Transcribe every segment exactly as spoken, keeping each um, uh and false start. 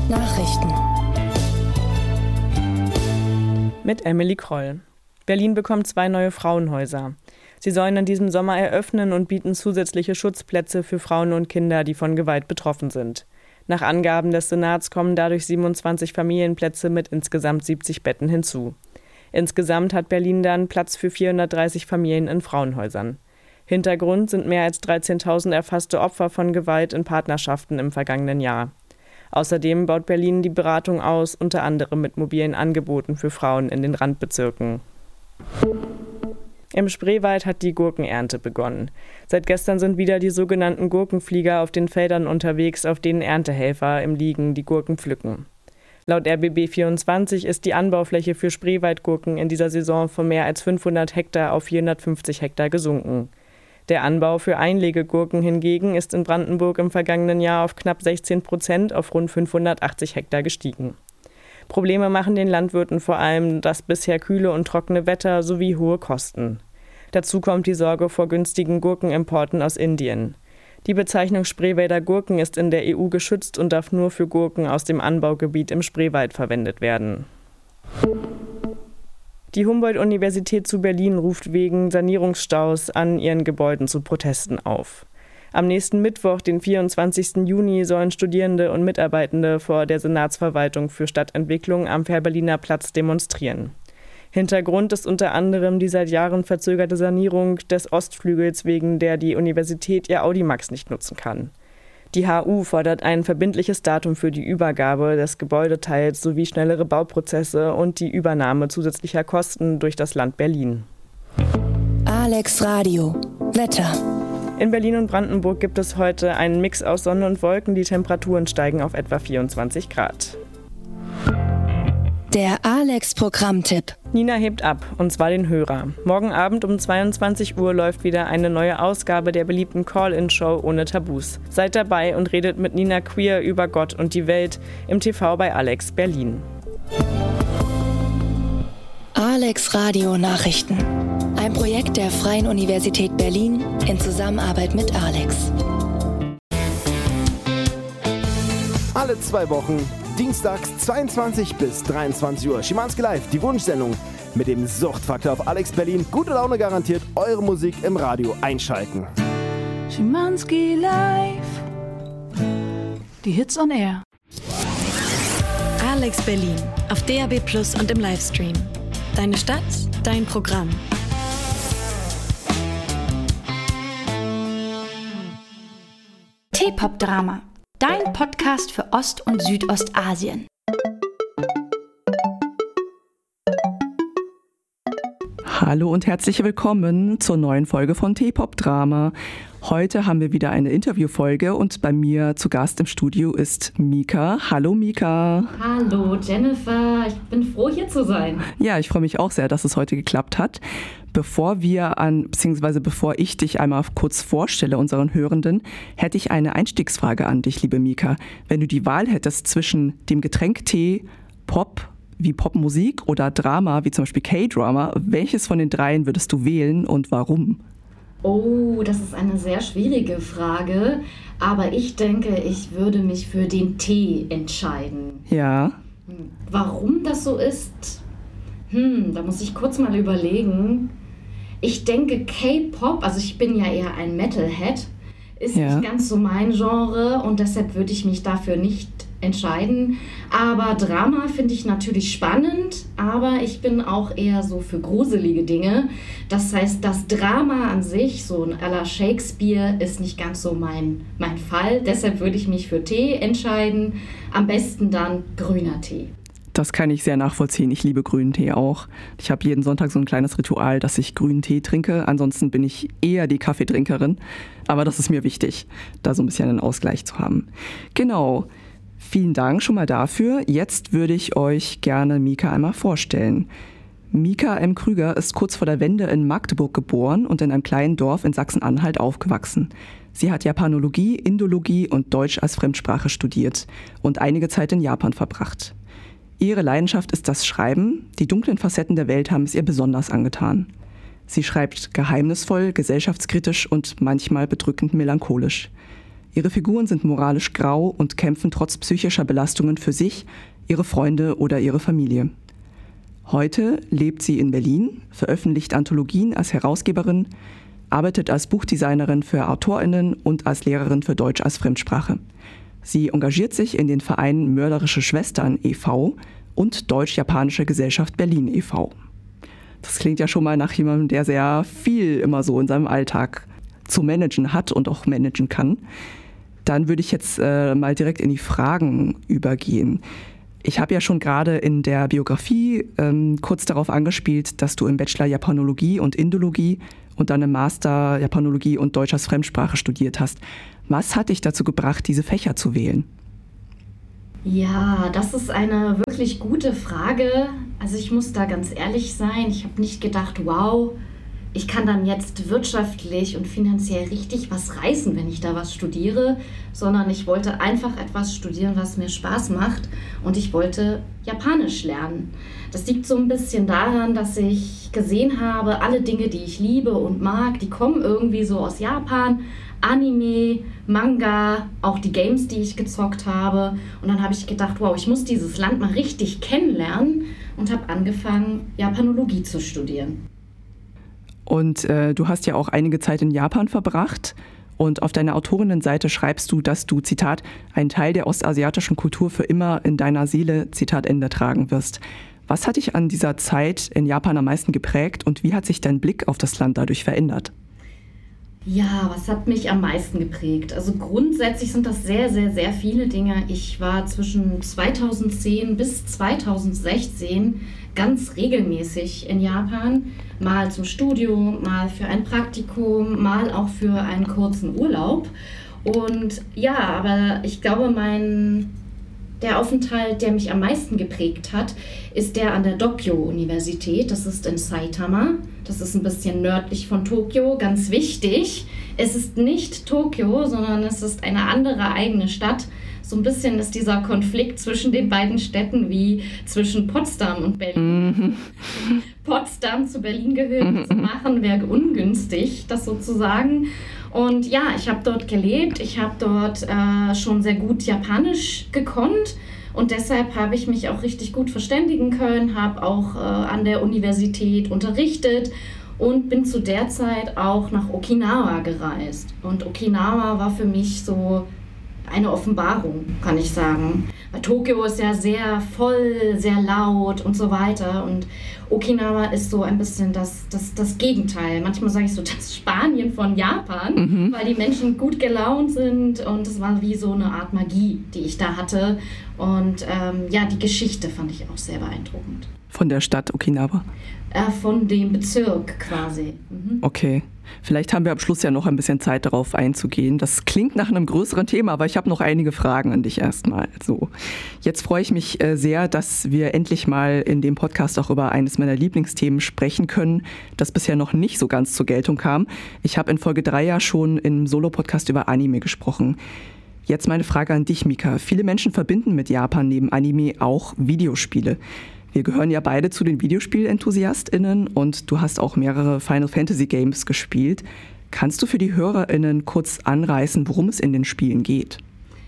Nachrichten mit Emily Kroll. Berlin bekommt zwei neue Frauenhäuser. Sie sollen in diesem Sommer eröffnen und bieten zusätzliche Schutzplätze für Frauen und Kinder, die von Gewalt betroffen sind. Nach Angaben des Senats kommen dadurch siebenundzwanzig Familienplätze mit insgesamt siebzig Betten hinzu. Insgesamt hat Berlin dann Platz für vierhundertdreißig Familien in Frauenhäusern. Hintergrund sind mehr als dreizehntausend erfasste Opfer von Gewalt in Partnerschaften im vergangenen Jahr. Außerdem baut Berlin die Beratung aus, unter anderem mit mobilen Angeboten für Frauen in den Randbezirken. Im Spreewald hat die Gurkenernte begonnen. Seit gestern sind wieder die sogenannten Gurkenflieger auf den Feldern unterwegs, auf denen Erntehelfer im Liegen die Gurken pflücken. Laut R B B vierundzwanzig ist die Anbaufläche für Spreewaldgurken in dieser Saison von mehr als fünfhundert Hektar auf vierhundertfünfzig Hektar gesunken. Der Anbau für Einlegegurken hingegen ist in Brandenburg im vergangenen Jahr auf knapp sechzehn Prozent auf rund fünfhundertachtzig Hektar gestiegen. Probleme machen den Landwirten vor allem das bisher kühle und trockene Wetter sowie hohe Kosten. Dazu kommt die Sorge vor günstigen Gurkenimporten aus Indien. Die Bezeichnung Spreewälder Gurken ist in der E U geschützt und darf nur für Gurken aus dem Anbaugebiet im Spreewald verwendet werden. Die Humboldt-Universität zu Berlin ruft wegen Sanierungsstaus an ihren Gebäuden zu Protesten auf. Am nächsten Mittwoch, den vierundzwanzigsten Juni, sollen Studierende und Mitarbeitende vor der Senatsverwaltung für Stadtentwicklung am Fährberliner Platz demonstrieren. Hintergrund ist unter anderem die seit Jahren verzögerte Sanierung des Ostflügels, wegen der die Universität ihr Audimax nicht nutzen kann. Die H U fordert ein verbindliches Datum für die Übergabe des Gebäudeteils sowie schnellere Bauprozesse und die Übernahme zusätzlicher Kosten durch das Land Berlin. Alex Radio Wetter. In Berlin und Brandenburg gibt es heute einen Mix aus Sonne und Wolken. Die Temperaturen steigen auf etwa vierundzwanzig Grad. Der Alex-Programmtipp. Nina hebt ab, und zwar den Hörer. Morgen Abend um zweiundzwanzig Uhr läuft wieder eine neue Ausgabe der beliebten Call-In-Show ohne Tabus. Seid dabei und redet mit Nina queer über Gott und die Welt im T V bei Alex Berlin. Alex Radio Nachrichten. Ein Projekt der Freien Universität Berlin in Zusammenarbeit mit Alex. Alle zwei Wochen, dienstags zweiundzwanzig bis dreiundzwanzig Uhr. Schimanski Live, die Wunschsendung mit dem Suchtfaktor auf Alex Berlin. Gute Laune garantiert, eure Musik im Radio einschalten. Schimanski Live, die Hits on Air. Alex Berlin auf D A B Plus und im Livestream. Deine Stadt, dein Programm. T-Pop-Drama. Dein Podcast für Ost- und Südostasien. Hallo und herzlich willkommen zur neuen Folge von T-Pop-Drama. Heute haben wir wieder eine Interviewfolge und bei mir zu Gast im Studio ist Mika. Hallo Mika. Hallo Jennifer, ich bin froh hier zu sein. Ja, ich freue mich auch sehr, dass es heute geklappt hat. Bevor wir an, beziehungsweise bevor ich dich einmal kurz vorstelle, unseren Hörenden, hätte ich eine Einstiegsfrage an dich, liebe Mika. Wenn du die Wahl hättest zwischen dem Getränk Tee, Pop wie Popmusik oder Drama wie zum Beispiel K-Drama, welches von den dreien würdest du wählen und warum? Oh, das ist eine sehr schwierige Frage, aber ich denke, ich würde mich für den Tee entscheiden. Ja. Warum das so ist? Hm, da muss ich kurz mal überlegen. Ich denke K-Pop, also ich bin ja eher ein Metalhead, ist ja nicht ganz so mein Genre und deshalb würde ich mich dafür nicht entscheiden. Aber Drama finde ich natürlich spannend, aber ich bin auch eher so für gruselige Dinge. Das heißt, das Drama an sich, so ein à la Shakespeare, ist nicht ganz so mein, mein Fall. Deshalb würde ich mich für Tee entscheiden. Am besten dann grüner Tee. Das kann ich sehr nachvollziehen. Ich liebe grünen Tee auch. Ich habe jeden Sonntag so ein kleines Ritual, dass ich grünen Tee trinke. Ansonsten bin ich eher die Kaffeetrinkerin. Aber das ist mir wichtig, da so ein bisschen einen Ausgleich zu haben. Genau. Vielen Dank schon mal dafür. Jetzt würde ich euch gerne Mika einmal vorstellen. Mika M. Krüger ist kurz vor der Wende in Magdeburg geboren und in einem kleinen Dorf in Sachsen-Anhalt aufgewachsen. Sie hat Japanologie, Indologie und Deutsch als Fremdsprache studiert und einige Zeit in Japan verbracht. Ihre Leidenschaft ist das Schreiben. Die dunklen Facetten der Welt haben es ihr besonders angetan. Sie schreibt geheimnisvoll, gesellschaftskritisch und manchmal bedrückend melancholisch. Ihre Figuren sind moralisch grau und kämpfen trotz psychischer Belastungen für sich, ihre Freunde oder ihre Familie. Heute lebt sie in Berlin, veröffentlicht Anthologien als Herausgeberin, arbeitet als Buchdesignerin für AutorInnen und als Lehrerin für Deutsch als Fremdsprache. Sie engagiert sich in den Vereinen Mörderische Schwestern e V und Deutsch-Japanische Gesellschaft Berlin e V Das klingt ja schon mal nach jemandem, der sehr viel immer so in seinem Alltag zu managen hat und auch managen kann. Dann würde ich jetzt äh, mal direkt in die Fragen übergehen. Ich habe ja schon gerade in der Biografie ähm, kurz darauf angespielt, dass du im Bachelor Japanologie und Indologie und dann im Master Japanologie und Deutsch als Fremdsprache studiert hast. Was hat dich dazu gebracht, diese Fächer zu wählen? Ja, das ist eine wirklich gute Frage. Also ich muss da ganz ehrlich sein, ich habe nicht gedacht, wow, ich kann dann jetzt wirtschaftlich und finanziell richtig was reißen, wenn ich da was studiere, sondern ich wollte einfach etwas studieren, was mir Spaß macht und ich wollte Japanisch lernen. Das liegt so ein bisschen daran, dass ich gesehen habe, alle Dinge, die ich liebe und mag, die kommen irgendwie so aus Japan. Anime, Manga, auch die Games, die ich gezockt habe. Und dann habe ich gedacht, wow, ich muss dieses Land mal richtig kennenlernen und habe angefangen, Japanologie zu studieren. Und äh, du hast ja auch einige Zeit in Japan verbracht und auf deiner Autorinnenseite schreibst du, dass du, Zitat, einen Teil der ostasiatischen Kultur für immer in deiner Seele, Zitat Ende, tragen wirst. Was hat dich an dieser Zeit in Japan am meisten geprägt und wie hat sich dein Blick auf das Land dadurch verändert? Ja, was hat mich am meisten geprägt? Also grundsätzlich sind das sehr, sehr, sehr viele Dinge. Ich war zwischen zweitausendzehn bis zweitausendsechzehn ganz regelmäßig in Japan, mal zum Studium, mal für ein Praktikum, mal auch für einen kurzen Urlaub. Und ja, aber ich glaube, mein der Aufenthalt, der mich am meisten geprägt hat, ist der an der Dokkyo-Universität. Das ist in Saitama. Das ist ein bisschen nördlich von Tokio, ganz wichtig. Es ist nicht Tokio, sondern es ist eine andere eigene Stadt. So ein bisschen ist dieser Konflikt zwischen den beiden Städten wie zwischen Potsdam und Berlin. Mhm. Potsdam zu Berlin gehört mhm. zu machen, wäre ungünstig, das sozusagen. Und ja, ich habe dort gelebt, ich habe dort äh, schon sehr gut Japanisch gekonnt und deshalb habe ich mich auch richtig gut verständigen können, habe auch äh, an der Universität unterrichtet und bin zu der Zeit auch nach Okinawa gereist. Und Okinawa war für mich so eine Offenbarung, kann ich sagen. Weil Tokio ist ja sehr voll, sehr laut und so weiter. Und Okinawa ist so ein bisschen das, das, das Gegenteil. Manchmal sage ich so, das Spanien von Japan, mhm. weil die Menschen gut gelaunt sind. Und es war wie so eine Art Magie, die ich da hatte. Und ähm, ja, die Geschichte fand ich auch sehr beeindruckend. Von der Stadt Okinawa? Äh, von dem Bezirk quasi. Mhm. Okay. Vielleicht haben wir am Schluss ja noch ein bisschen Zeit, darauf einzugehen. Das klingt nach einem größeren Thema, aber ich habe noch einige Fragen an dich erstmal. So, jetzt freue ich mich sehr, dass wir endlich mal in dem Podcast auch über eines meiner Lieblingsthemen sprechen können, das bisher noch nicht so ganz zur Geltung kam. Ich habe in Folge drei ja schon im Solo-Podcast über Anime gesprochen. Jetzt meine Frage an dich, Mika. Viele Menschen verbinden mit Japan neben Anime auch Videospiele. Wir gehören ja beide zu den Videospiel-EnthusiastInnen und du hast auch mehrere Final Fantasy Games gespielt. Kannst du für die HörerInnen kurz anreißen, worum es in den Spielen geht?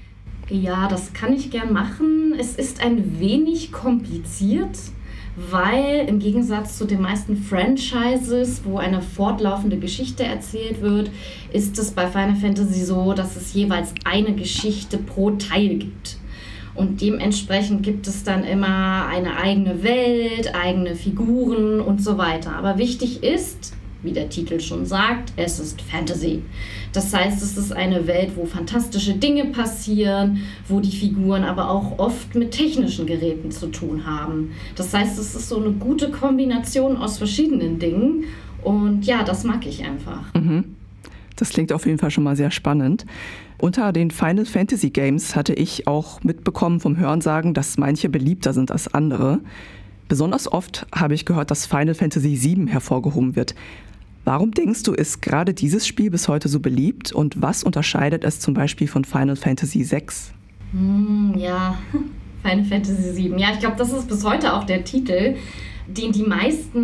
Ja, das kann ich gern machen. Es ist ein wenig kompliziert, weil im Gegensatz zu den meisten Franchises, wo eine fortlaufende Geschichte erzählt wird, ist es bei Final Fantasy so, dass es jeweils eine Geschichte pro Teil gibt. Und dementsprechend gibt es dann immer eine eigene Welt, eigene Figuren und so weiter. Aber wichtig ist, wie der Titel schon sagt, es ist Fantasy. Das heißt, es ist eine Welt, wo fantastische Dinge passieren, wo die Figuren aber auch oft mit technischen Geräten zu tun haben. Das heißt, es ist so eine gute Kombination aus verschiedenen Dingen. Und ja, das mag ich einfach. Mhm. Das klingt auf jeden Fall schon mal sehr spannend. Unter den Final Fantasy Games hatte ich auch mitbekommen vom Hörensagen, dass manche beliebter sind als andere. Besonders oft habe ich gehört, dass Final Fantasy sieben hervorgehoben wird. Warum denkst du, ist gerade dieses Spiel bis heute so beliebt und was unterscheidet es zum Beispiel von Final Fantasy sechs? Hm, ja, Final Fantasy sieben. Ja, ich glaube, das ist bis heute auch der Titel, den die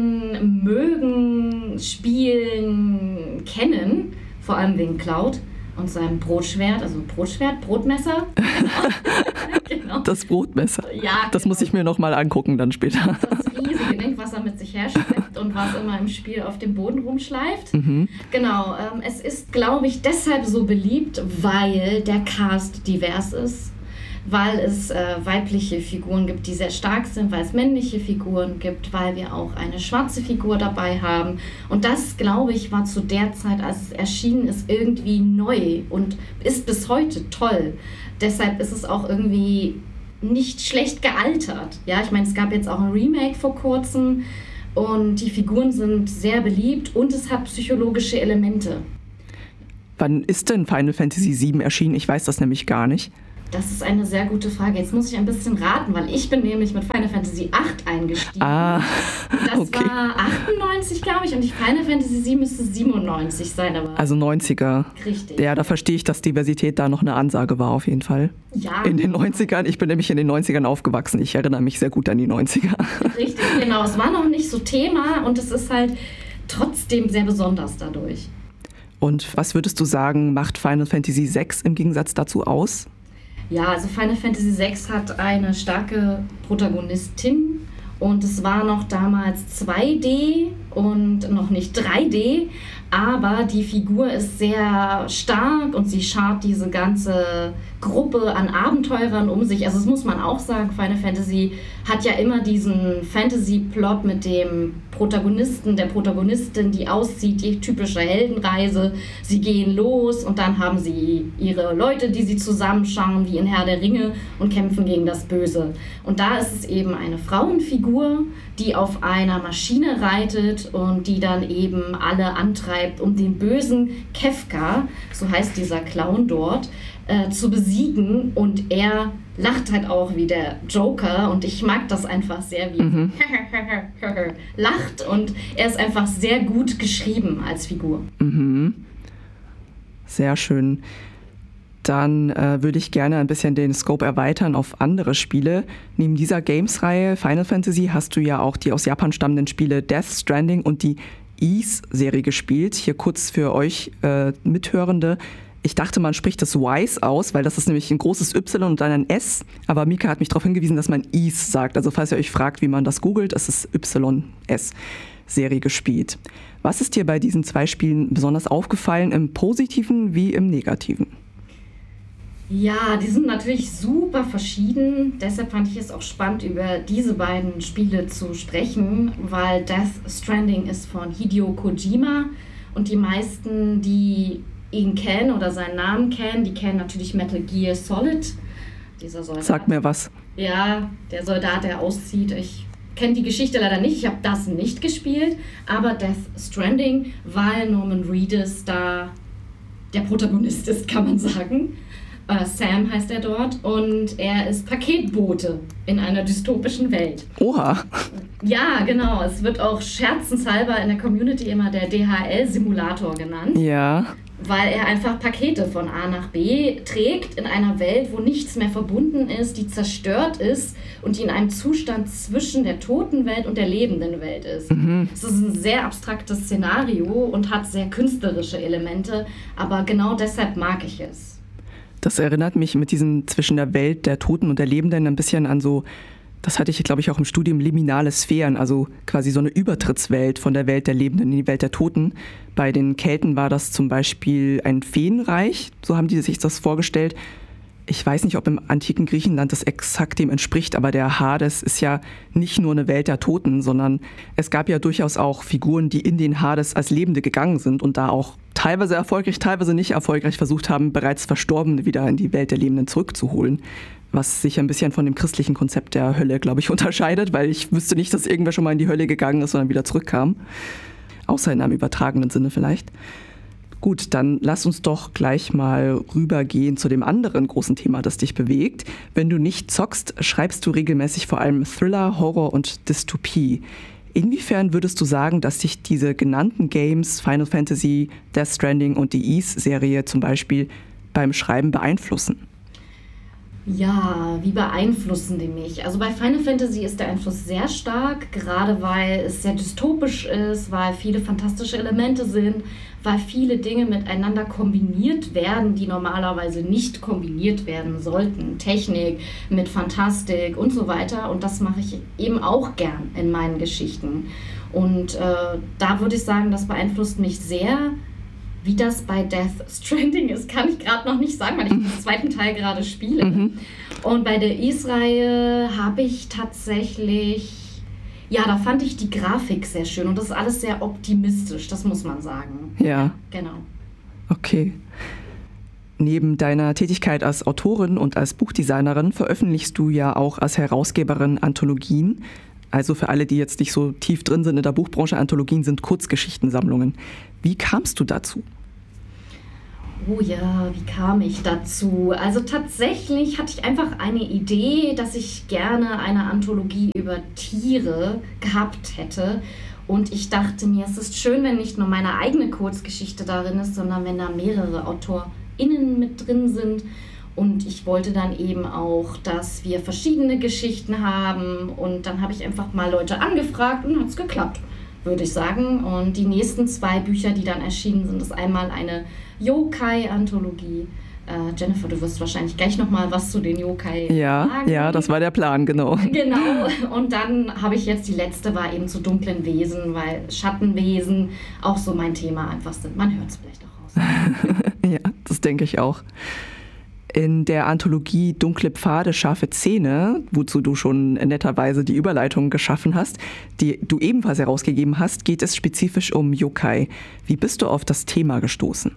meisten mögen, spielen, kennen, vor allem wegen Cloud. und seinem Brotschwert, also Brotschwert, Brotmesser. Genau. Das Brotmesser. Ja, das genau. muss ich mir nochmal angucken dann später. Das riesige Ding, was er mit sich herschleppt und was immer im Spiel auf dem Boden rumschleift. Mhm. Genau, ähm, es ist, glaube ich, deshalb so beliebt, weil der Cast divers ist. Weil es äh, weibliche Figuren gibt, die sehr stark sind, weil es männliche Figuren gibt, weil wir auch eine schwarze Figur dabei haben. Und das, glaube ich, war zu der Zeit, als es erschienen ist, irgendwie neu und ist bis heute toll. Deshalb ist es auch irgendwie nicht schlecht gealtert. Ja, ich meine, es gab jetzt auch ein Remake vor kurzem und die Figuren sind sehr beliebt und es hat psychologische Elemente. Wann ist denn Final Fantasy sieben erschienen? Ich weiß das nämlich gar nicht. Das ist eine sehr gute Frage. Jetzt muss ich ein bisschen raten, weil ich bin nämlich mit Final Fantasy acht eingestiegen. Ah, das okay. war achtundneunzig, glaube ich, und die Final Fantasy sieben müsste siebenundneunzig sein. Aber also neunziger. Richtig. Ja, da verstehe ich, dass Diversität da noch eine Ansage war auf jeden Fall. Ja. In den neunzigern, ich bin nämlich in den neunzigern aufgewachsen. Ich erinnere mich sehr gut an die neunziger. Richtig, genau. Es war noch nicht so Thema und es ist halt trotzdem sehr besonders dadurch. Und was würdest du sagen, macht Final Fantasy sechs im Gegensatz dazu aus? Ja, also Final Fantasy sechs hat eine starke Protagonistin und es war noch damals zwei D und noch nicht drei D, aber die Figur ist sehr stark und sie schart diese ganze Gruppe an Abenteurern um sich. Also das muss man auch sagen, Final Fantasy hat ja immer diesen Fantasy-Plot mit dem Protagonisten, der Protagonistin, die auszieht, die typische Heldenreise. Sie gehen los und dann haben sie ihre Leute, die sie zusammenschauen, wie in Herr der Ringe, und kämpfen gegen das Böse. Und da ist es eben eine Frauenfigur, die auf einer Maschine reitet und die dann eben alle antreibt, um den bösen Kefka, so heißt dieser Clown dort, äh, zu besiegen. Und er lacht halt auch wie der Joker und ich mag das einfach sehr, wie Mhm. lacht, und er ist einfach sehr gut geschrieben als Figur. Mhm. Sehr schön. Dann äh, würde ich gerne ein bisschen den Scope erweitern auf andere Spiele. Neben dieser Games-Reihe Final Fantasy hast du ja auch die aus Japan stammenden Spiele Death Stranding und die Ys-Serie gespielt. Hier kurz für euch äh, Mithörende. Ich dachte, man spricht das Ys aus, weil das ist nämlich ein großes Y und dann ein S. Aber Mika hat mich darauf hingewiesen, dass man Ys sagt. Also falls ihr euch fragt, wie man das googelt, es ist Y S-Serie gespielt. Was ist dir bei diesen zwei Spielen besonders aufgefallen, im Positiven wie im Negativen? Ja, die sind natürlich super verschieden. Deshalb fand ich es auch spannend, über diese beiden Spiele zu sprechen, weil Death Stranding ist von Hideo Kojima und die meisten, die ihn kennen oder seinen Namen kennen, die kennen natürlich Metal Gear Solid. Dieser Soldat. Sag mir was. Ja, der Soldat, der auszieht. Ich kenne die Geschichte leider nicht, ich habe das nicht gespielt, aber Death Stranding, weil Norman Reedus da der Protagonist ist, kann man sagen. Uh, Sam heißt er dort und er ist Paketbote in einer dystopischen Welt. Oha. Ja, genau. Es wird auch scherzenshalber in der Community immer der D H L-Simulator genannt. Ja. Weil er einfach Pakete von A nach B trägt in einer Welt, wo nichts mehr verbunden ist, die zerstört ist und die in einem Zustand zwischen der toten Welt und der lebenden Welt ist. Mhm. Es ist ein sehr abstraktes Szenario und hat sehr künstlerische Elemente, aber genau deshalb mag ich es. Das erinnert mich mit diesem zwischen der Welt der Toten und der Lebenden ein bisschen an so, das hatte ich glaube ich auch im Studium, liminale Sphären, also quasi so eine Übertrittswelt von der Welt der Lebenden in die Welt der Toten. Bei den Kelten war das zum Beispiel ein Feenreich, so haben die sich das vorgestellt. Ich weiß nicht, ob im antiken Griechenland das exakt dem entspricht, aber der Hades ist ja nicht nur eine Welt der Toten, sondern es gab ja durchaus auch Figuren, die in den Hades als Lebende gegangen sind und da auch teilweise erfolgreich, teilweise nicht erfolgreich versucht haben, bereits Verstorbene wieder in die Welt der Lebenden zurückzuholen. Was sich ein bisschen von dem christlichen Konzept der Hölle, glaube ich, unterscheidet, weil ich wüsste nicht, dass irgendwer schon mal in die Hölle gegangen ist und dann wieder zurückkam. Außer in einem übertragenen Sinne vielleicht. Gut, dann lass uns doch gleich mal rübergehen zu dem anderen großen Thema, das dich bewegt. Wenn du nicht zockst, schreibst du regelmäßig vor allem Thriller, Horror und Dystopie. Inwiefern würdest du sagen, dass dich diese genannten Games, Final Fantasy, Death Stranding und die Ys-Serie zum Beispiel beim Schreiben beeinflussen? Ja, wie beeinflussen die mich? Also bei Final Fantasy ist der Einfluss sehr stark, gerade weil es sehr dystopisch ist, weil viele fantastische Elemente sind, weil viele Dinge miteinander kombiniert werden, die normalerweise nicht kombiniert werden sollten. Technik mit Fantastik und so weiter. Und das mache ich eben auch gern in meinen Geschichten. Und äh, da würde ich sagen, das beeinflusst mich sehr. Wie das bei Death Stranding ist, kann ich gerade noch nicht sagen, weil ich den zweiten Teil gerade spiele. Mhm. Und bei der Ys-Reihe habe ich tatsächlich, ja, da fand ich die Grafik sehr schön und das ist alles sehr optimistisch, das muss man sagen. Ja. Ja, genau. Okay. Neben deiner Tätigkeit als Autorin und als Buchdesignerin veröffentlichst du ja auch als Herausgeberin Anthologien. Also für alle, die jetzt nicht so tief drin sind in der Buchbranche, Anthologien sind Kurzgeschichtensammlungen. Wie kamst du dazu? Oh ja, wie kam ich dazu? Also tatsächlich hatte ich einfach eine Idee, dass ich gerne eine Anthologie über Tiere gehabt hätte. Und ich dachte mir, es ist schön, wenn nicht nur meine eigene Kurzgeschichte darin ist, sondern wenn da mehrere AutorInnen mit drin sind. Und ich wollte dann eben auch, dass wir verschiedene Geschichten haben. Und dann habe ich einfach mal Leute angefragt und hat es geklappt, würde ich sagen. Und die nächsten zwei Bücher, die dann erschienen sind, ist einmal eine Yokai-Anthologie. Äh, Jennifer, du wirst wahrscheinlich gleich nochmal was zu den Yokai ja, sagen. Ja, das war der Plan, genau. Genau. Und dann habe ich jetzt, die letzte war eben zu dunklen Wesen, weil Schattenwesen auch so mein Thema einfach sind. Man hört es vielleicht auch raus. Ja, das denke ich auch. In der Anthologie Dunkle Pfade, scharfe Zähne, wozu du schon netterweise die Überleitung geschaffen hast, die du ebenfalls herausgegeben hast, geht es spezifisch um Yokai. Wie bist du auf das Thema gestoßen?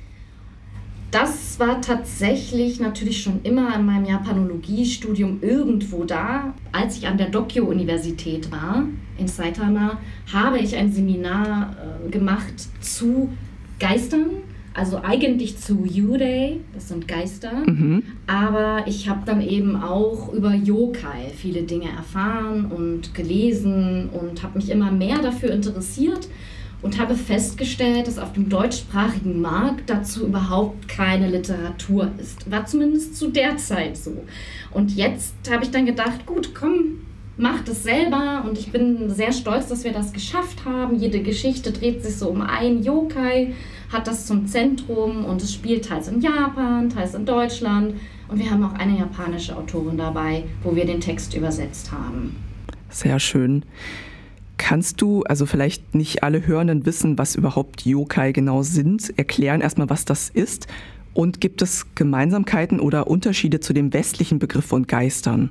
Das war tatsächlich natürlich schon immer in meinem Japanologie-Studium irgendwo da. Als ich an der Dokkyo-Universität war, in Saitama, habe ich ein Seminar äh, gemacht zu Geistern. Also eigentlich zu Yurei, das sind Geister, mhm. aber ich habe dann eben auch über Yokai viele Dinge erfahren und gelesen und habe mich immer mehr dafür interessiert und habe festgestellt, dass auf dem deutschsprachigen Markt dazu überhaupt keine Literatur ist. War zumindest zu der Zeit so. Und jetzt habe ich dann gedacht, gut, komm, mach das selber und ich bin sehr stolz, dass wir das geschafft haben. Jede Geschichte dreht sich so um einen Yokai, hat das zum Zentrum und es spielt teils in Japan, teils in Deutschland und wir haben auch eine japanische Autorin dabei, wo wir den Text übersetzt haben. Sehr schön. Kannst du, also vielleicht nicht alle Hörenden wissen, was überhaupt Yokai genau sind, erklären erstmal, was das ist und gibt es Gemeinsamkeiten oder Unterschiede zu dem westlichen Begriff von Geistern?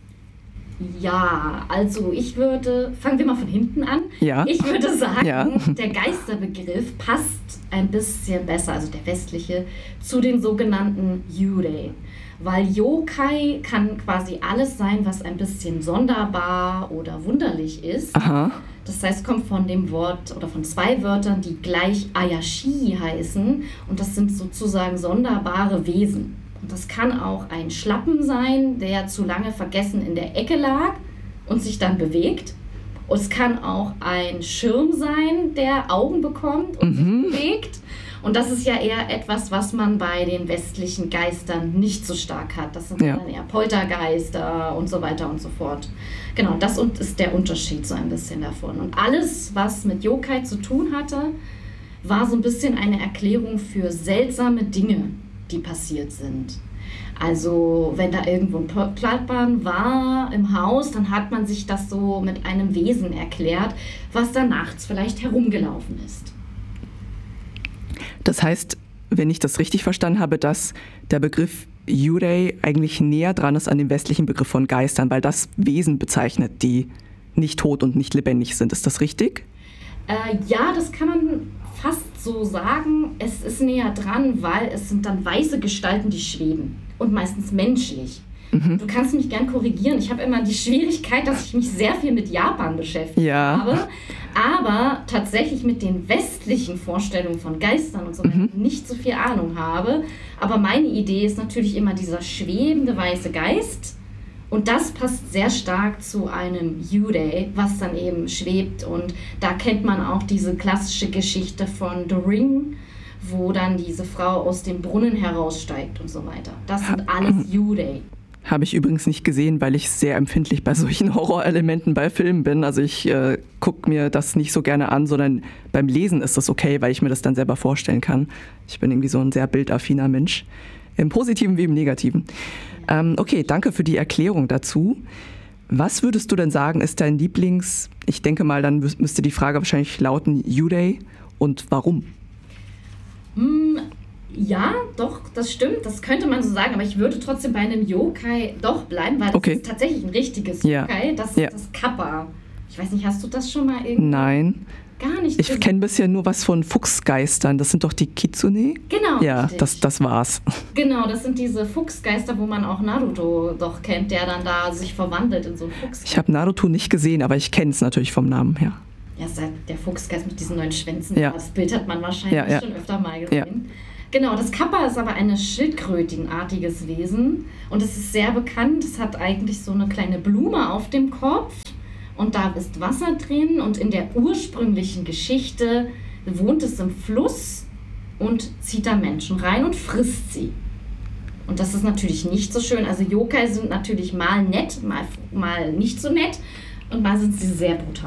Ja, also ich würde, fangen wir mal von hinten an. Ja. Ich würde sagen, ja. Der Geisterbegriff passt ein bisschen besser, also der westliche, zu den sogenannten Yurei. Weil Yokai kann quasi alles sein, was ein bisschen sonderbar oder wunderlich ist. Aha. Das heißt, kommt von dem Wort oder von zwei Wörtern, die gleich Ayashi heißen. Und das sind sozusagen sonderbare Wesen. Und das kann auch ein Schlappen sein, der zu lange vergessen in der Ecke lag und sich dann bewegt. Und es kann auch ein Schirm sein, der Augen bekommt und mhm. sich bewegt. Und das ist ja eher etwas, was man bei den westlichen Geistern nicht so stark hat. Das sind ja. dann eher Poltergeister und so weiter und so fort. Genau, das ist der Unterschied so ein bisschen davon. Und alles, was mit Yokai zu tun hatte, war so ein bisschen eine Erklärung für seltsame Dinge, die passiert sind. Also wenn da irgendwo ein Plattbahn war im Haus, dann hat man sich das so mit einem Wesen erklärt, was da nachts vielleicht herumgelaufen ist. Das heißt, wenn ich das richtig verstanden habe, dass der Begriff Yurei eigentlich näher dran ist an dem westlichen Begriff von Geistern, weil das Wesen bezeichnet, die nicht tot und nicht lebendig sind. Ist das richtig? Äh, ja, das kann man fast so sagen. Es ist näher dran, weil es sind dann weiße Gestalten, die schweben und meistens menschlich. Mhm. Du kannst mich gern korrigieren. Ich habe immer die Schwierigkeit, dass ich mich sehr viel mit Japan beschäftigt ja. habe, aber tatsächlich mit den westlichen Vorstellungen von Geistern und so weiter mhm. nicht so viel Ahnung habe. Aber meine Idee ist natürlich immer dieser schwebende weiße Geist. Und das passt sehr stark zu einem Yurei, was dann eben schwebt. Und da kennt man auch diese klassische Geschichte von The Ring, wo dann diese Frau aus dem Brunnen heraussteigt und so weiter. Das sind alles Yurei. Habe ich übrigens nicht gesehen, weil ich sehr empfindlich bei solchen Horrorelementen bei Filmen bin. Also ich äh, gucke mir das nicht so gerne an, sondern beim Lesen ist das okay, weil ich mir das dann selber vorstellen kann. Ich bin irgendwie so ein sehr bildaffiner Mensch, im Positiven wie im Negativen. Ähm, okay, danke für die Erklärung dazu. Was würdest du denn sagen, ist dein Lieblings... Ich denke mal, dann müsste die Frage wahrscheinlich lauten, Yurei, und warum? Mm. Ja, doch, das stimmt, das könnte man so sagen, aber ich würde trotzdem bei einem Yokai doch bleiben, weil das okay. ist tatsächlich ein richtiges ja. Yokai, das ist ja. das Kappa. Ich weiß nicht, hast du das schon mal irgendwie? Nein. Gar nicht. Ich kenne bisher nur was von Fuchsgeistern, das sind doch die Kitsune? Genau, ja, das, das war's. Genau, das sind diese Fuchsgeister, wo man auch Naruto doch kennt, der dann da sich verwandelt in so einen Fuchsgeist. Ich habe Naruto nicht gesehen, aber ich kenne es natürlich vom Namen her. Ja, ist der Fuchsgeist mit diesen neun Schwänzen, ja. das Bild hat man wahrscheinlich ja, ja. schon öfter mal gesehen. Ja. Genau, das Kappa ist aber ein schildkrötenartiges Wesen und es ist sehr bekannt. Es hat eigentlich so eine kleine Blume auf dem Kopf und da ist Wasser drin und in der ursprünglichen Geschichte wohnt es im Fluss und zieht da Menschen rein und frisst sie. Und das ist natürlich nicht so schön. Also Yokai sind natürlich mal nett, mal, mal nicht so nett und mal sind sie sehr brutal.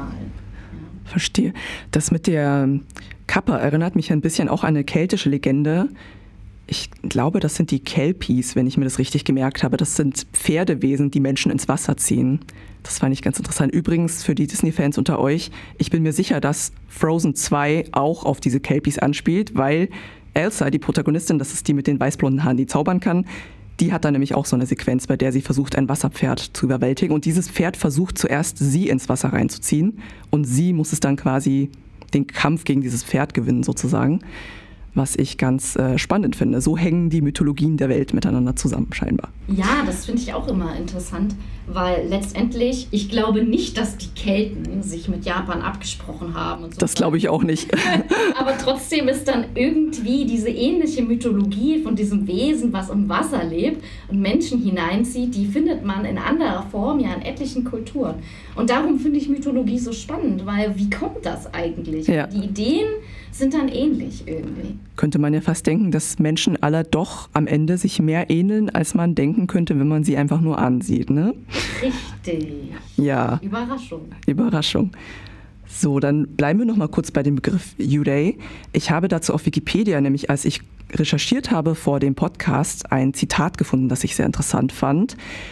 Ja. Verstehe. Das mit der Kappa erinnert mich ein bisschen auch an eine keltische Legende. Ich glaube, das sind die Kelpies, wenn ich mir das richtig gemerkt habe. Das sind Pferdewesen, die Menschen ins Wasser ziehen. Das fand ich ganz interessant. Übrigens, für die Disney-Fans unter euch, ich bin mir sicher, dass Frozen zwei auch auf diese Kelpies anspielt, weil Elsa, die Protagonistin, das ist die mit den weißblonden Haaren, die zaubern kann, die hat da nämlich auch so eine Sequenz, bei der sie versucht, ein Wasserpferd zu überwältigen. Und dieses Pferd versucht zuerst, sie ins Wasser reinzuziehen. Und sie muss es dann quasi den Kampf gegen dieses Pferd gewinnen sozusagen, was ich ganz äh, spannend finde. So hängen die Mythologien der Welt miteinander zusammen scheinbar. Ja, das finde ich auch immer interessant, weil letztendlich, ich glaube nicht, dass die Kelten sich mit Japan abgesprochen haben. Und so. Das glaube ich auch nicht. Aber trotzdem ist dann irgendwie diese ähnliche Mythologie von diesem Wesen, was im Wasser lebt und Menschen hineinzieht, die findet man in anderer Form ja in etlichen Kulturen. Und darum finde ich Mythologie so spannend, weil wie kommt das eigentlich? Ja. Die Ideen sind dann ähnlich irgendwie. Könnte man ja fast denken, dass Menschen alle doch am Ende sich mehr ähneln, als man denken könnte, wenn man sie einfach nur ansieht, ne? Richtig. Ja. Überraschung. Überraschung. So, dann bleiben wir noch mal kurz bei dem Begriff Yurei. Ich habe dazu auf Wikipedia, nämlich als ich recherchiert habe vor dem Podcast, ein Zitat gefunden, das ich sehr interessant fand.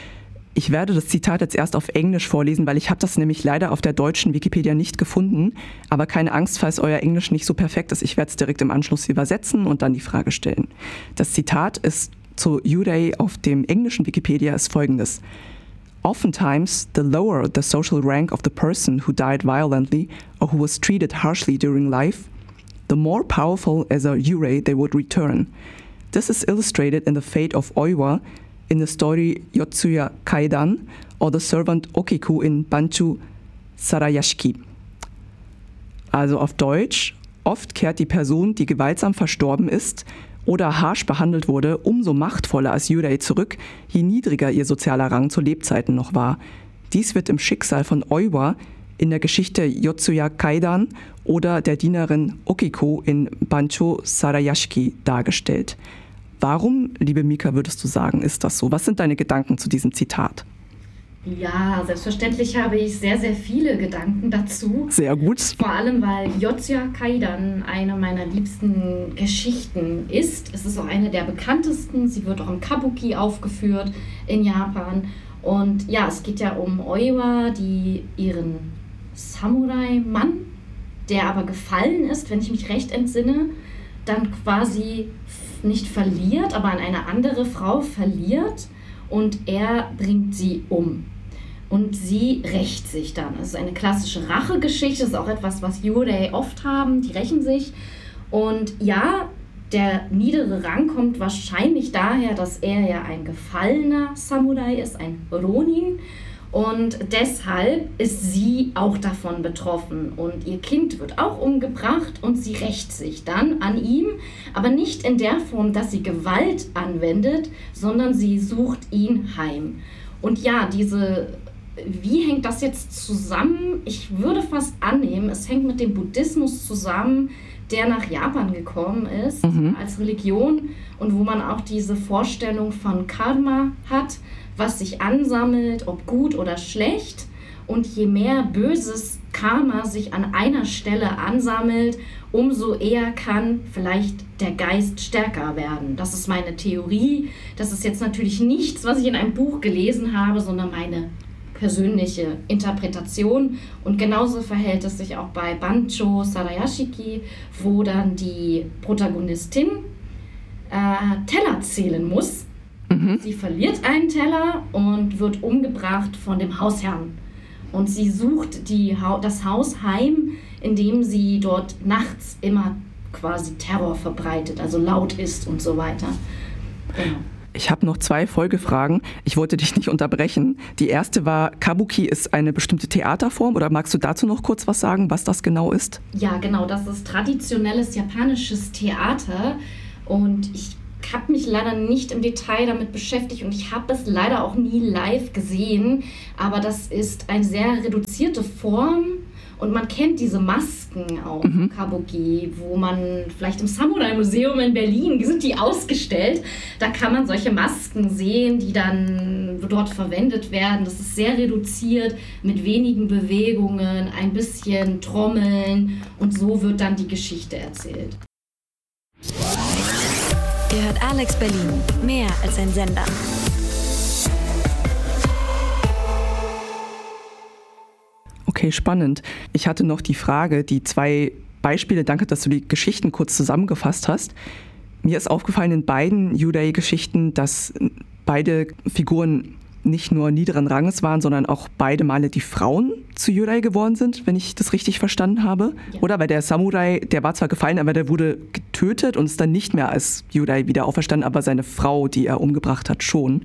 Ich werde das Zitat jetzt erst auf Englisch vorlesen, weil ich habe das nämlich leider auf der deutschen Wikipedia nicht gefunden. Aber keine Angst, falls euer Englisch nicht so perfekt ist. Ich werde es direkt im Anschluss übersetzen und dann die Frage stellen. Das Zitat ist zu Yurei auf dem englischen Wikipedia ist folgendes. Oftentimes, the lower the social rank of the person who died violently or who was treated harshly during life, the more powerful as a Yurei they would return. This is illustrated in the fate of Oiwa in the story Yotsuya Kaidan or the servant Okiku in Banchu Sarayashiki. Also auf Deutsch, oft kehrt die Person, die gewaltsam verstorben ist oder harsch behandelt wurde, umso machtvoller als Yurei zurück, je niedriger ihr sozialer Rang zu Lebzeiten noch war. Dies wird im Schicksal von Oiwa in der Geschichte Yotsuya Kaidan oder der Dienerin Okiku in Bancho Sarayashiki dargestellt. Warum, liebe Mika, würdest du sagen, ist das so? Was sind deine Gedanken zu diesem Zitat? Ja, selbstverständlich habe ich sehr, sehr viele Gedanken dazu. Sehr gut. Vor allem, weil Yotsuya Kaidan eine meiner liebsten Geschichten ist. Es ist auch eine der bekanntesten. Sie wird auch im Kabuki aufgeführt in Japan. Und ja, es geht ja um Oiwa, die ihren Samurai-Mann, der aber gefallen ist, wenn ich mich recht entsinne, dann quasi nicht verliert, aber an eine andere Frau verliert und er bringt sie um. Und sie rächt sich dann. Es ist eine klassische Rachegeschichte, das ist auch etwas, was Yurei oft haben, die rächen sich. Und ja, der niedere Rang kommt wahrscheinlich daher, dass er ja ein gefallener Samurai ist, ein Ronin. Und deshalb ist sie auch davon betroffen. Und ihr Kind wird auch umgebracht und sie rächt sich dann an ihm. Aber nicht in der Form, dass sie Gewalt anwendet, sondern sie sucht ihn heim. Und ja, diese, wie hängt das jetzt zusammen? Ich würde fast annehmen, es hängt mit dem Buddhismus zusammen, der nach Japan gekommen ist, mhm. als Religion und wo man auch diese Vorstellung von Karma hat, was sich ansammelt, ob gut oder schlecht. Und je mehr böses Karma sich an einer Stelle ansammelt, umso eher kann vielleicht der Geist stärker werden. Das ist meine Theorie. Das ist jetzt natürlich nichts, was ich in einem Buch gelesen habe, sondern meine persönliche Interpretation. Und genauso verhält es sich auch bei Bancho Sarayashiki, wo dann die Protagonistin äh, Teller zählen muss. Mhm. Sie verliert einen Teller und wird umgebracht von dem Hausherrn. Und sie sucht die, das Haus heim, indem sie dort nachts immer quasi Terror verbreitet, also laut ist und so weiter. Genau. Ich habe noch zwei Folgefragen. Ich wollte dich nicht unterbrechen. Die erste war, Kabuki ist eine bestimmte Theaterform, oder magst du dazu noch kurz was sagen, was das genau ist? Ja, genau. Das ist traditionelles japanisches Theater und ich habe mich leider nicht im Detail damit beschäftigt und ich habe es leider auch nie live gesehen, aber das ist eine sehr reduzierte Form und man kennt diese Masken auch, mhm. Kabuki, wo man vielleicht im Samurai-Museum in Berlin, sind die ausgestellt, da kann man solche Masken sehen, die dann dort verwendet werden. Das ist sehr reduziert, mit wenigen Bewegungen, ein bisschen Trommeln und so wird dann die Geschichte erzählt. Ihr hört Alex Berlin, mehr als ein Sender. Okay, spannend. Ich hatte noch die Frage, die zwei Beispiele, danke, dass du die Geschichten kurz zusammengefasst hast. Mir ist aufgefallen in beiden Yurei-Geschichten, dass beide Figuren nicht nur niederen Ranges waren, sondern auch beide Male die Frauen zu Yurei geworden sind, wenn ich das richtig verstanden habe. Ja. Oder? Weil der Samurai, der war zwar gefallen, aber der wurde getötet und ist dann nicht mehr als Yurei wieder auferstanden, aber seine Frau, die er umgebracht hat, schon.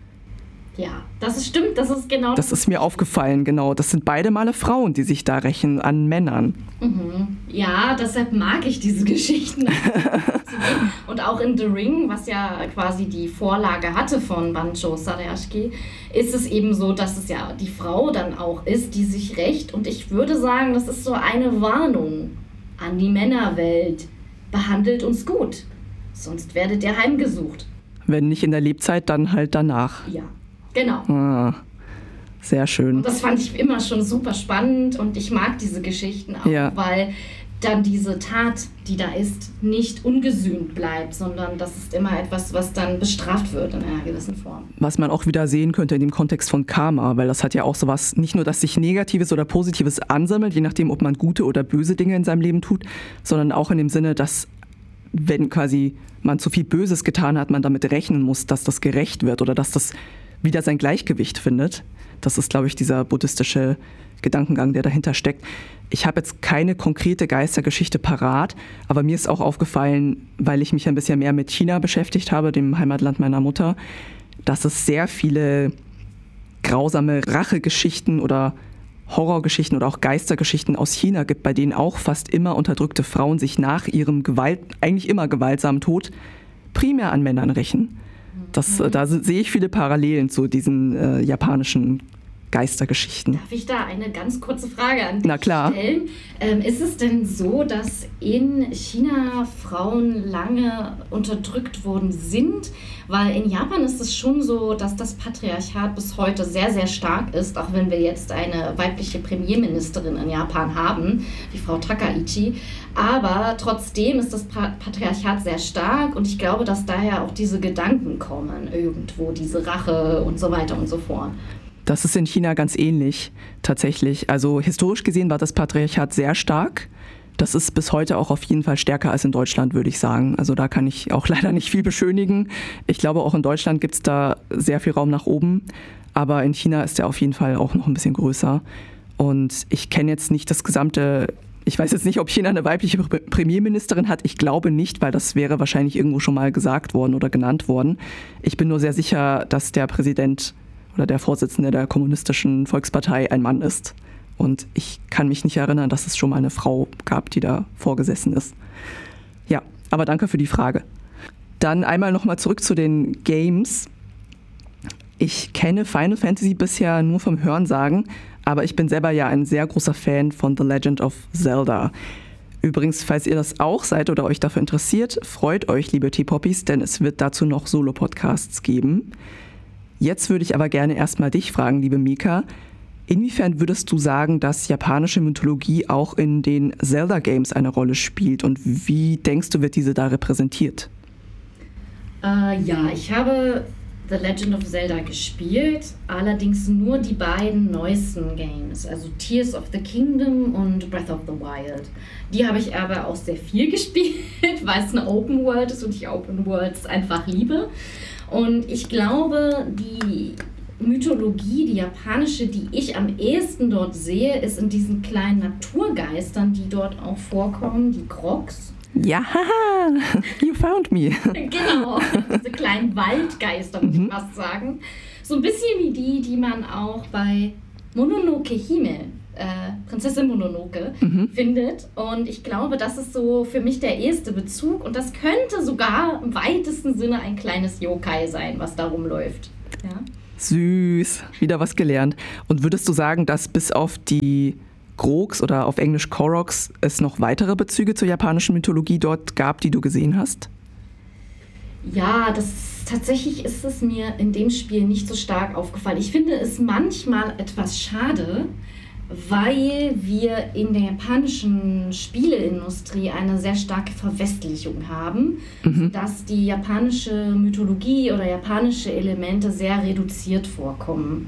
Ja, das ist, stimmt, das ist genau das. Das ist mir aufgefallen, genau. Das sind beide Male Frauen, die sich da rächen an Männern. Mhm. Ja, deshalb mag ich diese Geschichten. Und auch in The Ring, was ja quasi die Vorlage hatte von Bancho Sarayashiki, ist es eben so, dass es ja die Frau dann auch ist, die sich rächt. Und ich würde sagen, das ist so eine Warnung an die Männerwelt. Behandelt uns gut, sonst werdet ihr heimgesucht. Wenn nicht in der Lebzeit, dann halt danach. Ja. Genau. Ah, sehr schön. Und das fand ich immer schon super spannend und ich mag diese Geschichten auch, ja. Weil dann diese Tat, die da ist, nicht ungesühnt bleibt, sondern das ist immer etwas, was dann bestraft wird in einer gewissen Form. Was man auch wieder sehen könnte in dem Kontext von Karma, weil das hat ja auch sowas, nicht nur, dass sich Negatives oder Positives ansammelt, je nachdem, ob man gute oder böse Dinge in seinem Leben tut, sondern auch in dem Sinne, dass wenn quasi man zu viel Böses getan hat, man damit rechnen muss, dass das gerecht wird oder dass das wieder sein Gleichgewicht findet. Das ist, glaube ich, dieser buddhistische Gedankengang, der dahinter steckt. Ich habe jetzt keine konkrete Geistergeschichte parat, aber mir ist auch aufgefallen, weil ich mich ein bisschen mehr mit China beschäftigt habe, dem Heimatland meiner Mutter, dass es sehr viele grausame Rachegeschichten oder Horrorgeschichten oder auch Geistergeschichten aus China gibt, bei denen auch fast immer unterdrückte Frauen sich nach ihrem Gewalt, eigentlich immer gewaltsamen Tod primär an Männern rächen. Das, mhm. Da sehe ich viele Parallelen zu diesen äh, japanischen Geistergeschichten. Darf ich da eine ganz kurze Frage an dich Na klar. stellen? Ähm, ist es denn so, dass in China Frauen lange unterdrückt worden sind? Weil in Japan ist es schon so, dass das Patriarchat bis heute sehr, sehr stark ist, auch wenn wir jetzt eine weibliche Premierministerin in Japan haben, die Frau Takaichi. Aber trotzdem ist das Patriarchat sehr stark und ich glaube, dass daher auch diese Gedanken kommen irgendwo, diese Rache und so weiter und so fort. Das ist in China ganz ähnlich, tatsächlich. Also historisch gesehen war das Patriarchat sehr stark. Das ist bis heute auch auf jeden Fall stärker als in Deutschland, würde ich sagen. Also da kann ich auch leider nicht viel beschönigen. Ich glaube, auch in Deutschland gibt es da sehr viel Raum nach oben. Aber in China ist der auf jeden Fall auch noch ein bisschen größer. Und ich kenne jetzt nicht das gesamte... Ich weiß jetzt nicht, ob China eine weibliche Premierministerin hat. Ich glaube nicht, weil das wäre wahrscheinlich irgendwo schon mal gesagt worden oder genannt worden. Ich bin nur sehr sicher, dass der Präsident oder der Vorsitzende der Kommunistischen Volkspartei ein Mann ist. Und ich kann mich nicht erinnern, dass es schon mal eine Frau gab, die da vorgesessen ist. Ja, aber danke für die Frage. Dann einmal nochmal zurück zu den Games. Ich kenne Final Fantasy bisher nur vom Hörensagen, aber ich bin selber ja ein sehr großer Fan von The Legend of Zelda. Übrigens, falls ihr das auch seid oder euch dafür interessiert, freut euch, liebe T-Poppies, denn es wird dazu noch Solo-Podcasts geben. Jetzt würde ich aber gerne erstmal dich fragen, liebe Mika. Inwiefern würdest du sagen, dass japanische Mythologie auch in den Zelda-Games eine Rolle spielt und wie denkst du, wird diese da repräsentiert? Äh, ja, ich habe The Legend of Zelda gespielt, allerdings nur die beiden neuesten Games, also Tears of the Kingdom und Breath of the Wild. Die habe ich aber auch sehr viel gespielt, weil es eine Open World ist und ich Open Worlds einfach liebe. Und ich glaube, die Mythologie, die japanische, die ich am ehesten dort sehe, ist in diesen kleinen Naturgeistern, die dort auch vorkommen, die Grogs. Ja, you found me. Genau, diese kleinen Waldgeister, muss ich fast sagen. So ein bisschen wie die, die man auch bei Mononoke Hime, äh, Prinzessin Mononoke, mhm. findet. Und ich glaube, das ist so für mich der erste Bezug. Und das könnte sogar im weitesten Sinne ein kleines Yokai sein, was da rumläuft. Ja? Süß, wieder was gelernt. Und würdest du sagen, dass bis auf die Grogs oder auf Englisch Koroks es noch weitere Bezüge zur japanischen Mythologie dort gab, die du gesehen hast? Ja, das tatsächlich ist es mir in dem Spiel nicht so stark aufgefallen. Ich finde es manchmal etwas schade, weil wir in der japanischen Spieleindustrie eine sehr starke Verwestlichung haben, mhm. sodass die japanische Mythologie oder japanische Elemente sehr reduziert vorkommen.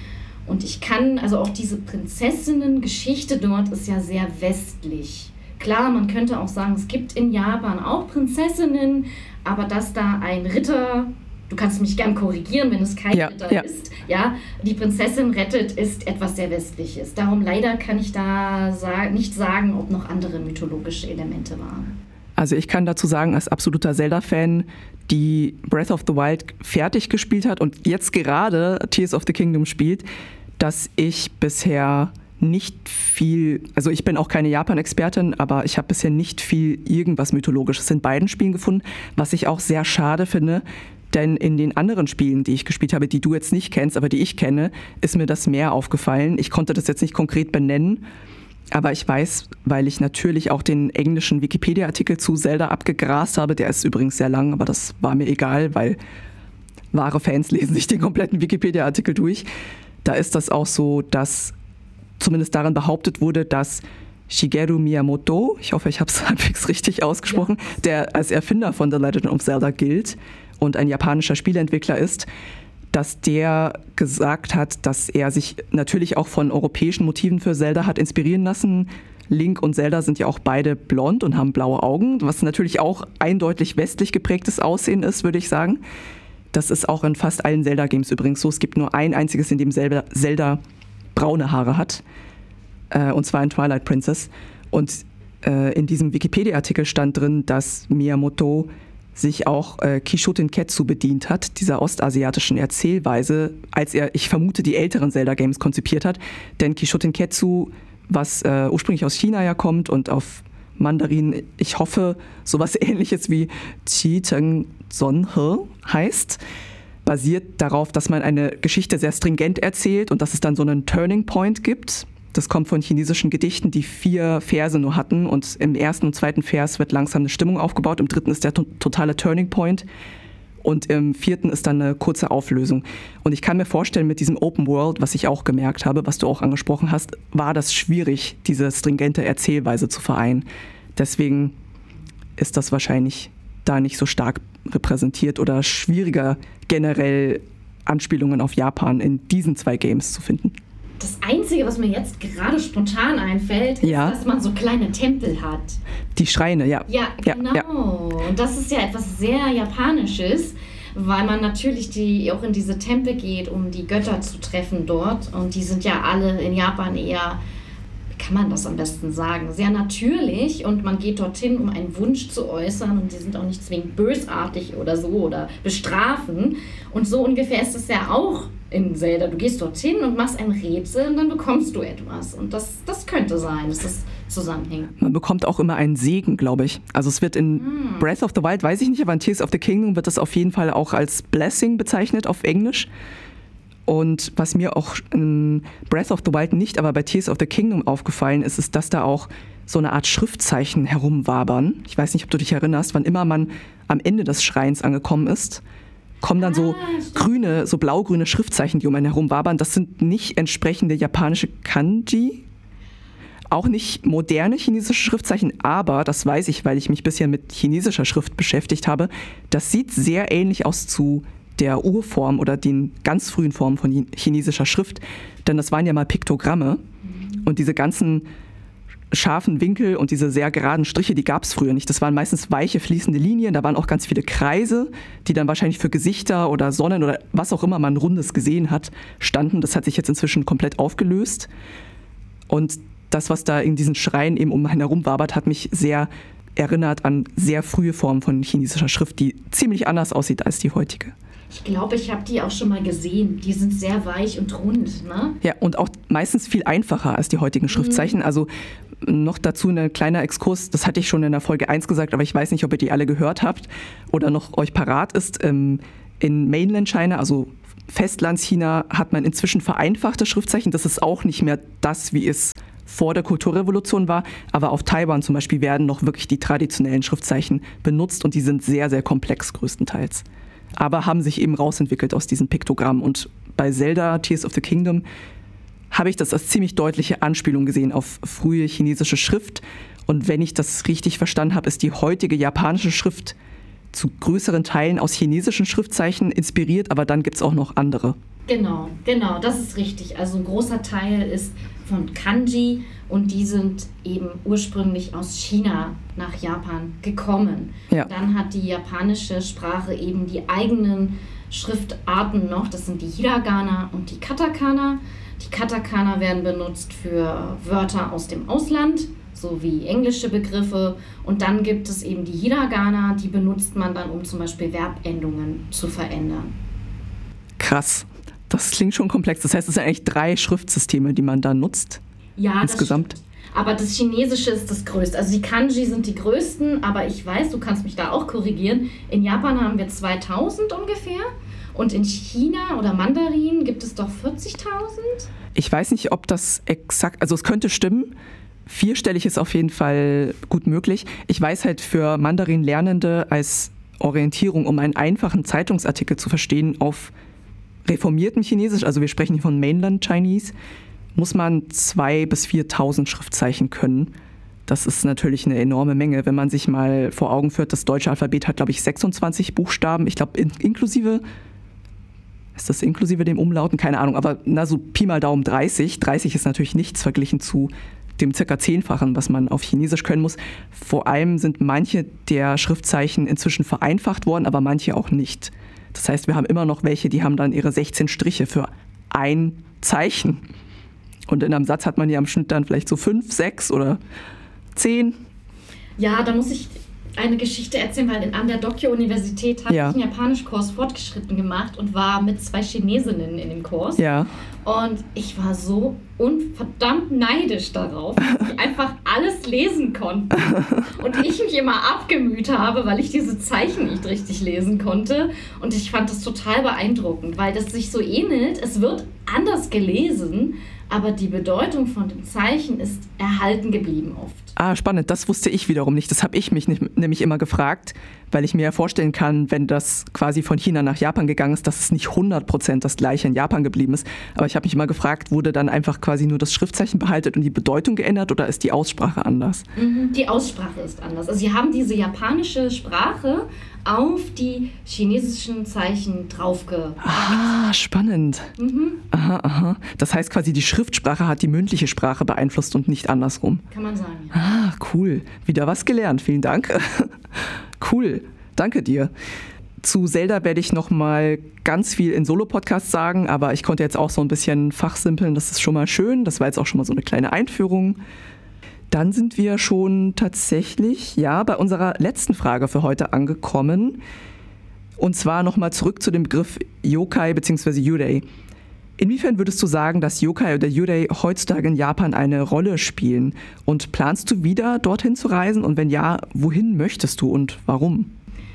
Und ich kann, also auch diese Prinzessinnen-Geschichte dort ist ja sehr westlich. Klar, man könnte auch sagen, es gibt in Japan auch Prinzessinnen, aber dass da ein Ritter, du kannst mich gern korrigieren, wenn es kein ja, Ritter ja. ist, ja, die Prinzessin rettet, ist etwas sehr Westliches. Darum leider kann ich da sa- nicht sagen, ob noch andere mythologische Elemente waren. Also ich kann dazu sagen, als absoluter Zelda-Fan, die Breath of the Wild fertig gespielt hat und jetzt gerade Tears of the Kingdom spielt, dass ich bisher nicht viel, also ich bin auch keine Japan-Expertin, aber ich habe bisher nicht viel irgendwas Mythologisches in beiden Spielen gefunden, was ich auch sehr schade finde, denn in den anderen Spielen, die ich gespielt habe, die du jetzt nicht kennst, aber die ich kenne, ist mir das mehr aufgefallen. Ich konnte das jetzt nicht konkret benennen, aber ich weiß, weil ich natürlich auch den englischen Wikipedia-Artikel zu Zelda abgegrast habe, der ist übrigens sehr lang, aber das war mir egal, weil wahre Fans lesen sich den kompletten Wikipedia-Artikel durch. Da ist das auch so, dass zumindest darin behauptet wurde, dass Shigeru Miyamoto, ich hoffe, ich habe es halbwegs richtig ausgesprochen, ja. der als Erfinder von The Legend of Zelda gilt und ein japanischer Spieleentwickler ist, dass der gesagt hat, dass er sich natürlich auch von europäischen Motiven für Zelda hat inspirieren lassen. Link und Zelda sind ja auch beide blond und haben blaue Augen, was natürlich auch eindeutig westlich geprägtes Aussehen ist, würde ich sagen. Das ist auch in fast allen Zelda-Games übrigens so. Es gibt nur ein einziges, in dem Zelda, Zelda braune Haare hat, äh, und zwar in Twilight Princess. Und äh, in diesem Wikipedia-Artikel stand drin, dass Miyamoto sich auch äh, Kishoten Ketsu bedient hat, dieser ostasiatischen Erzählweise, als er, ich vermute, die älteren Zelda-Games konzipiert hat. Denn Kishoten Ketsu, was äh, ursprünglich aus China ja kommt und auf Mandarin, ich hoffe, sowas Ähnliches wie Qi Teng Zon He heißt, basiert darauf, dass man eine Geschichte sehr stringent erzählt und dass es dann so einen Turning Point gibt. Das kommt von chinesischen Gedichten, die vier Verse nur hatten und im ersten und zweiten Vers wird langsam eine Stimmung aufgebaut, im dritten ist der to- totale Turning Point und im vierten ist dann eine kurze Auflösung. Und ich kann mir vorstellen, mit diesem Open World, was ich auch gemerkt habe, was du auch angesprochen hast, war das schwierig, diese stringente Erzählweise zu vereinen. Deswegen ist das wahrscheinlich da nicht so stark repräsentiert oder schwieriger, generell Anspielungen auf Japan in diesen zwei Games zu finden. Das Einzige, was mir jetzt gerade spontan einfällt, ja. ist, dass man so kleine Tempel hat. Die Schreine, ja. Ja, genau. Ja, ja. Und das ist ja etwas sehr Japanisches, weil man natürlich die, auch in diese Tempel geht, um die Götter zu treffen dort. Und die sind ja alle in Japan eher, wie kann man das am besten sagen, sehr natürlich. Und man geht dorthin, um einen Wunsch zu äußern. Und die sind auch nicht zwingend bösartig oder so oder bestrafen. Und so ungefähr ist es ja auch in Zelda. Du gehst dorthin und machst ein Rätsel und dann bekommst du etwas. Und das, das könnte sein, dass das zusammenhängt. Man bekommt auch immer einen Segen, glaube ich. Also es wird in hm. Breath of the Wild, weiß ich nicht, aber in Tears of the Kingdom wird das auf jeden Fall auch als Blessing bezeichnet auf Englisch. Und was mir auch in Breath of the Wild nicht, aber bei Tears of the Kingdom aufgefallen ist, ist, dass da auch so eine Art Schriftzeichen herumwabern. Ich weiß nicht, ob du dich erinnerst, wann immer man am Ende des Schreins angekommen ist, kommen dann so grüne, so blau-grüne Schriftzeichen, die um einen herum wabern. Das sind nicht entsprechende japanische Kanji, auch nicht moderne chinesische Schriftzeichen, aber, das weiß ich, weil ich mich ein bisschen mit chinesischer Schrift beschäftigt habe, das sieht sehr ähnlich aus zu der Urform oder den ganz frühen Formen von chinesischer Schrift, denn das waren ja mal Piktogramme und diese ganzen scharfen Winkel und diese sehr geraden Striche, die gab es früher nicht. Das waren meistens weiche, fließende Linien, da waren auch ganz viele Kreise, die dann wahrscheinlich für Gesichter oder Sonnen oder was auch immer man Rundes gesehen hat, standen. Das hat sich jetzt inzwischen komplett aufgelöst und das, was da in diesen Schreien eben um einen herum wabert, hat mich sehr erinnert an sehr frühe Formen von chinesischer Schrift, die ziemlich anders aussieht als die heutige. Ich glaube, ich habe die auch schon mal gesehen. Die sind sehr weich und rund, ne? Ja, und auch meistens viel einfacher als die heutigen Schriftzeichen. Mhm. Also noch dazu ein kleiner Exkurs, das hatte ich schon in der Folge eins gesagt, aber ich weiß nicht, ob ihr die alle gehört habt oder noch euch parat ist. In Mainland China, also Festlandschina, hat man inzwischen vereinfachte Schriftzeichen. Das ist auch nicht mehr das, wie es vor der Kulturrevolution war, aber auf Taiwan zum Beispiel werden noch wirklich die traditionellen Schriftzeichen benutzt und die sind sehr, sehr komplex größtenteils. Aber haben sich eben rausentwickelt aus diesen Piktogrammen und bei Zelda Tears of the Kingdom habe ich das als ziemlich deutliche Anspielung gesehen auf frühe chinesische Schrift und wenn ich das richtig verstanden habe, ist die heutige japanische Schrift zu größeren Teilen aus chinesischen Schriftzeichen inspiriert, aber dann gibt es auch noch andere. Genau, genau, das ist richtig. Also ein großer Teil ist von Kanji und die sind eben ursprünglich aus China nach Japan gekommen. Ja. Dann hat die japanische Sprache eben die eigenen Schriftarten noch, das sind die Hiragana und die Katakana. Die Katakana werden benutzt für Wörter aus dem Ausland, sowie englische Begriffe und dann gibt es eben die Hiragana, die benutzt man dann, um zum Beispiel Verbendungen zu verändern. Krass. Das klingt schon komplex. Das heißt, es sind eigentlich drei Schriftsysteme, die man da nutzt? Ja, insgesamt. Das aber das Chinesische ist das größte. Also die Kanji sind die größten, aber ich weiß, du kannst mich da auch korrigieren. In Japan haben wir zweitausend ungefähr und in China oder Mandarin gibt es doch vierzigtausend? Ich weiß nicht, ob das exakt, also es könnte stimmen. Vierstellig ist auf jeden Fall gut möglich. Ich weiß halt für Mandarin-Lernende als Orientierung, um einen einfachen Zeitungsartikel zu verstehen, auf reformiertem Chinesisch, also wir sprechen hier von Mainland Chinese, muss man zweitausend bis viertausend Schriftzeichen können. Das ist natürlich eine enorme Menge, wenn man sich mal vor Augen führt, das deutsche Alphabet hat, glaube ich, sechsundzwanzig Buchstaben. Ich glaube, in, inklusive, ist das inklusive dem Umlauten? Keine Ahnung, aber na so Pi mal Daumen dreißig. dreißig ist natürlich nichts verglichen zu dem circa zehnfachen, was man auf Chinesisch können muss. Vor allem sind manche der Schriftzeichen inzwischen vereinfacht worden, aber manche auch nicht. Das heißt, wir haben immer noch welche, die haben dann ihre sechzehn Striche für ein Zeichen. Und in einem Satz hat man ja im Schnitt dann vielleicht so fünf, sechs oder zehn. Ja, da muss ich eine Geschichte erzählen, weil an der Dokyo-Universität habe ja. ich einen Japanisch-Kurs fortgeschritten gemacht und war mit zwei Chinesinnen in dem Kurs. Ja. Und ich war so unverdammt neidisch darauf, dass die einfach alles lesen konnten. Und ich mich immer abgemüht habe, weil ich diese Zeichen nicht richtig lesen konnte. Und ich fand das total beeindruckend, weil das sich so ähnelt. Es wird anders gelesen, aber die Bedeutung von dem Zeichen ist erhalten geblieben oft. Ah, spannend. Das wusste ich wiederum nicht. Das habe ich mich nicht, nämlich immer gefragt, weil ich mir ja vorstellen kann, wenn das quasi von China nach Japan gegangen ist, dass es nicht hundert Prozent das gleiche in Japan geblieben ist. Aber ich habe mich immer gefragt, wurde dann einfach quasi nur das Schriftzeichen behalten und die Bedeutung geändert oder ist die Aussprache anders? Mhm, die Aussprache ist anders. Also sie haben diese japanische Sprache auf die chinesischen Zeichen draufgepackt. Ah, spannend. Mhm. Aha, aha. Das heißt quasi, die Schriftsprache hat die mündliche Sprache beeinflusst und nicht andersrum. Kann man sagen. Ah, cool. Wieder was gelernt. Vielen Dank. Cool. Danke dir. Zu Zelda werde ich noch mal ganz viel in Solo-Podcasts sagen, aber ich konnte jetzt auch so ein bisschen fachsimpeln. Das ist schon mal schön. Das war jetzt auch schon mal so eine kleine Einführung. Dann sind wir schon tatsächlich ja, bei unserer letzten Frage für heute angekommen. Und zwar nochmal zurück zu dem Begriff Yokai bzw. Yurei. Inwiefern würdest du sagen, dass Yokai oder Yurei heutzutage in Japan eine Rolle spielen? Und planst du wieder dorthin zu reisen? Und wenn ja, wohin möchtest du und warum?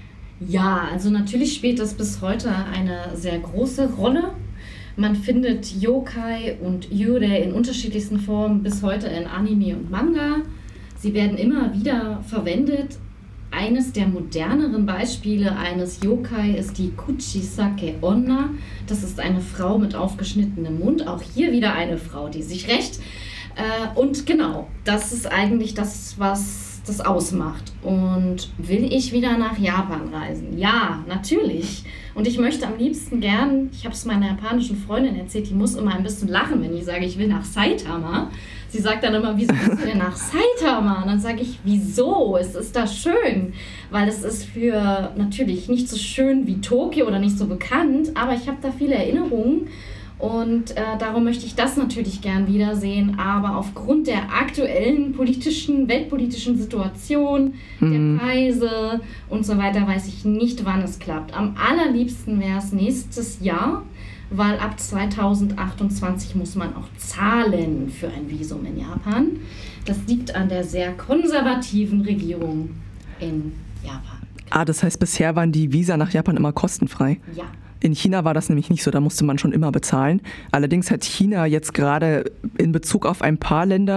Ja, also natürlich spielt das bis heute eine sehr große Rolle. Man findet Yokai und Yurei in unterschiedlichsten Formen bis heute in Anime und Manga. Sie werden immer wieder verwendet, eines der moderneren Beispiele eines Yokai ist die Kuchisake Onna. Das ist eine Frau mit aufgeschnittenem Mund. Auch hier wieder eine Frau, die sich rächt. Äh, und genau, das ist eigentlich das, was das ausmacht. Und will ich wieder nach Japan reisen? Ja, natürlich. Und ich möchte am liebsten gern, ich habe es meiner japanischen Freundin erzählt, die muss immer ein bisschen lachen, wenn ich sage, ich will nach Saitama. Sie sagt dann immer, wieso bist du denn nach Saitama? Und dann sage ich, wieso? Es ist da schön. Weil es ist für natürlich nicht so schön wie Tokio oder nicht so bekannt, aber ich habe da viele Erinnerungen. Und äh, darum möchte ich das natürlich gern wiedersehen. Aber aufgrund der aktuellen politischen, weltpolitischen Situation, mhm. der Preise und so weiter, weiß ich nicht, wann es klappt. Am allerliebsten wäre es nächstes Jahr, weil ab zweitausendachtundzwanzig muss man auch zahlen für ein Visum in Japan. Das liegt an der sehr konservativen Regierung in Japan. Ah, das heißt, bisher waren die Visa nach Japan immer kostenfrei? Ja. In China war das nämlich nicht so, da musste man schon immer bezahlen. Allerdings hat China jetzt gerade in Bezug auf ein paar Länder